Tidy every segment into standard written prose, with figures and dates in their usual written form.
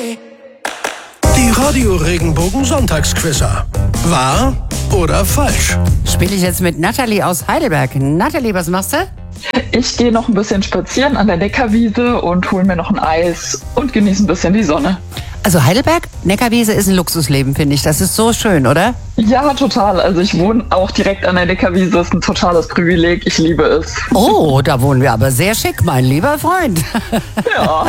Die Radio Regenbogen Sonntagsquizzer. Wahr oder falsch? Spiele ich jetzt mit Nathalie aus Heidelberg. Nathalie, was machst du? Ich gehe noch ein bisschen spazieren an der Neckarwiese und hole mir noch ein Eis und genieße ein bisschen die Sonne. Also Heidelberg, Neckarwiese ist ein Luxusleben, finde ich. Das ist so schön, oder? Ja, total. Also ich wohne auch direkt an der Neckarwiese. Das ist ein totales Privileg. Ich liebe es. Oh, da wohnen wir aber sehr schick, mein lieber Freund. Ja.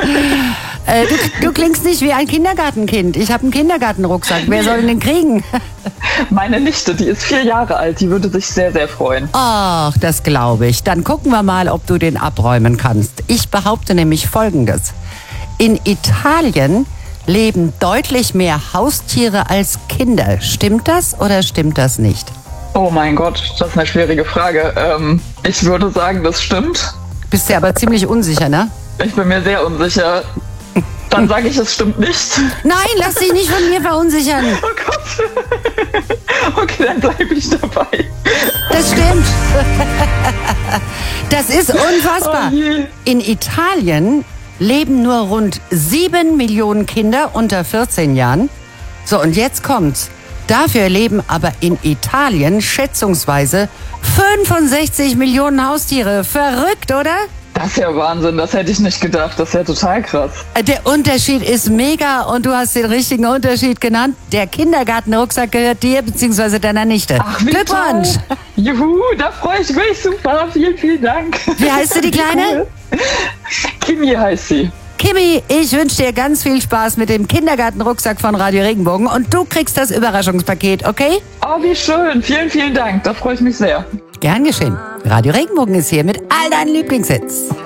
Du klingst nicht wie ein Kindergartenkind. Ich habe einen Kindergartenrucksack. Wer soll den kriegen? Meine Nichte, die ist 4 Jahre alt. Die würde sich sehr, sehr freuen. Ach, das glaube ich. Dann gucken wir mal, ob du den abräumen kannst. Ich behaupte nämlich Folgendes. In Italien leben deutlich mehr Haustiere als Kinder. Stimmt das oder stimmt das nicht? Oh mein Gott, das ist eine schwierige Frage. Ich würde sagen, das stimmt. Bist du aber ziemlich unsicher, ne? Ich bin mir sehr unsicher. Dann sage ich, es stimmt nicht. Nein, lass dich nicht von mir verunsichern. Oh Gott. Okay, dann bleibe ich dabei. Das stimmt. Das ist unfassbar. Oh je. In Italien leben nur rund 7 Millionen Kinder unter 14 Jahren. So, und jetzt kommt's. Dafür leben aber in Italien schätzungsweise 65 Millionen Haustiere. Verrückt, oder? Das ist ja Wahnsinn, das hätte ich nicht gedacht. Das ist ja total krass. Der Unterschied ist mega und du hast den richtigen Unterschied genannt. Der Kindergartenrucksack gehört dir bzw. deiner Nichte. Ach, wie Glückwunsch! toll. Juhu, da freue ich mich super. Vielen, vielen Dank. Wie heißt du, die Kleine? Kimi heißt sie. Kimi, ich wünsche dir ganz viel Spaß mit dem Kindergartenrucksack von Radio Regenbogen und du kriegst das Überraschungspaket, okay? Oh, wie schön. Vielen, vielen Dank. Da freue ich mich sehr. Gern geschehen. Radio Regenbogen ist hier mit all deinen Lieblingshits.